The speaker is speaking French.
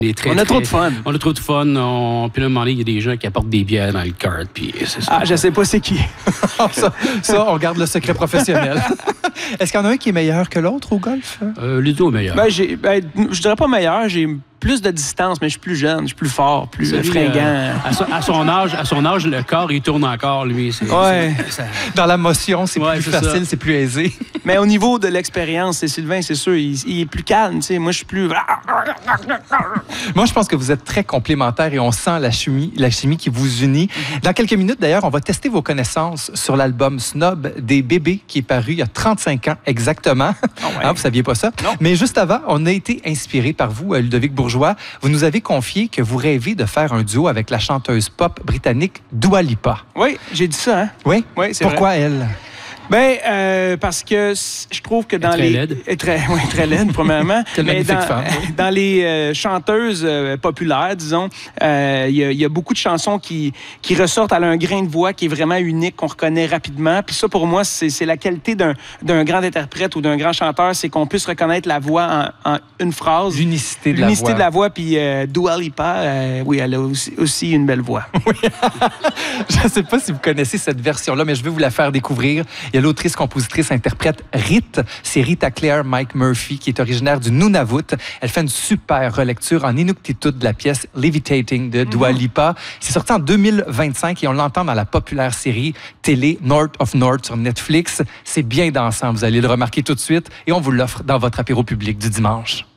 On a trop de fun. On a trop de fun. Puis là, à un moment donné, il y a des gens qui apportent des bières dans le cart. Puis c'est ça. Ah, je sais pas c'est qui. ça, on garde le secret professionnel. Est-ce qu'il y en a un qui est meilleur que l'autre au golf? Les deux meilleurs. Je dirais pas meilleur. J'ai plus de distance, mais je suis plus jeune, je suis plus fort, plus fringant. À son âge, le corps, il tourne encore, lui. Dans la motion, c'est plus facile, c'est plus aisé. Mais au niveau de l'expérience, c'est Sylvain, c'est sûr, il est plus calme. T'sais. Moi, je suis plus... Moi, je pense que vous êtes très complémentaires et on sent la chimie qui vous unit. Dans quelques minutes, d'ailleurs, on va tester vos connaissances sur l'album Snob des bébés qui est paru il y a 35 ans exactement. Oh ouais. Vous ne saviez pas ça? Non. Mais juste avant, on a été inspiré par vous, Ludovic Bourgeois. Vous nous avez confié que vous rêvez de faire un duo avec la chanteuse pop britannique Dua Lipa. Oui, j'ai dit ça. Hein? Oui? Oui, c'est Pourquoi vrai. Elle? Parce que je trouve que dans les... laide. Très laide, premièrement. Mais dans les chanteuses populaires, disons, il y a beaucoup de chansons qui ressortent. Elle a un grain de voix qui est vraiment unique, qu'on reconnaît rapidement. Puis ça, pour moi, c'est la qualité d'un grand interprète ou d'un grand chanteur, c'est qu'on puisse reconnaître la voix en une phrase. L'unicité de la voix. Puis Dua Lipa, oui, elle a aussi une belle voix. Oui. Je ne sais pas si vous connaissez cette version-là, mais je vais vous la faire découvrir. Il y a l'autrice, compositrice, interprète Rita. C'est Rita Claire Mike Murphy, qui est originaire du Nunavut. Elle fait une super relecture en inuktitut de la pièce Levitating de Dua Lipa. C'est sorti en 2025 et on l'entend dans la populaire série télé North of North sur Netflix. C'est bien dansant, vous allez le remarquer tout de suite et on vous l'offre dans votre apéro public du dimanche.